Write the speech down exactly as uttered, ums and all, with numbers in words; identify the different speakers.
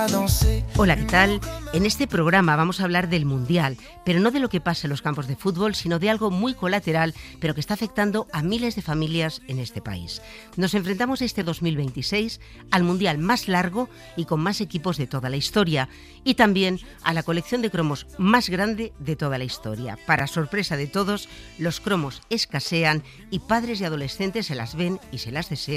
Speaker 1: Hola, ¿qué tal? En este programa vamos a hablar del Mundial, pero no de lo que pasa en los campos de fútbol, sino de algo muy colateral, pero que está afectando a miles de familias en este país. Nos enfrentamos este dos mil veintiséis al Mundial más largo y con más equipos de toda la historia, y también a la colección de cromos más grande de toda la historia. Para sorpresa de todos, los cromos escasean y padres y adolescentes se las ven y se las desean